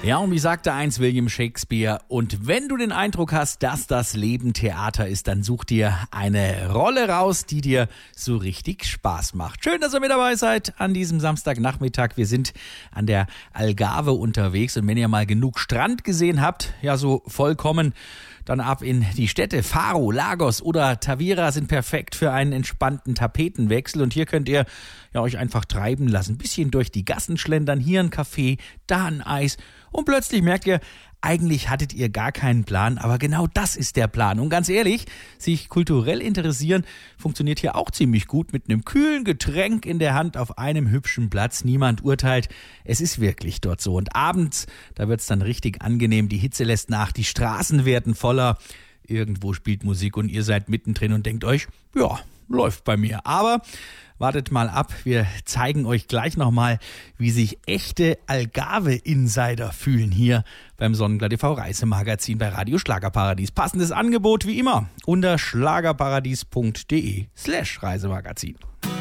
Ja, und wie sagte einst William Shakespeare, und wenn du den Eindruck hast, dass das Leben Theater ist, dann such dir eine Rolle raus, die dir so richtig Spaß macht. Schön, dass ihr mit dabei seid an diesem Samstagnachmittag. Wir sind an der Algarve unterwegs und wenn ihr mal genug Strand gesehen habt, ja so vollkommen, dann ab in die Städte. Faro, Lagos oder Tavira sind perfekt für einen entspannten Tapetenwechsel und hier könnt ihr ja euch einfach treiben lassen. Ein bisschen durch die Gassen schlendern, hier ein Kaffee, da ein Eis und plötzlich merkt ihr, eigentlich hattet ihr gar keinen Plan, aber genau das ist der Plan. Und ganz ehrlich, sich kulturell interessieren funktioniert hier auch ziemlich gut mit einem kühlen Getränk in der Hand auf einem hübschen Platz. Niemand urteilt, es ist wirklich dort so. Und abends, da wird's dann richtig angenehm, die Hitze lässt nach, die Straßen werden voller, irgendwo spielt Musik und ihr seid mittendrin und denkt euch, ja, läuft bei mir. Aber wartet mal ab, wir zeigen euch gleich nochmal, wie sich echte Algarve-Insider fühlen hier beim Sonnenblatt TV Reisemagazin bei Radio Schlagerparadies. Passendes Angebot wie immer unter schlagerparadies.de/Reisemagazin.